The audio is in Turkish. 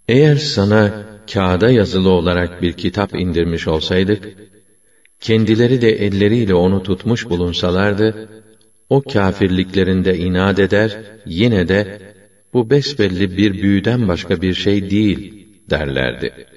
Eğer sana kağıda yazılı olarak bir kitap indirmiş olsaydık, kendileri de elleriyle onu tutmuş bulunsalardı, o kâfirliklerinde inat eder, yine de bu besbelli bir büyüden başka bir şey değil derlerdi.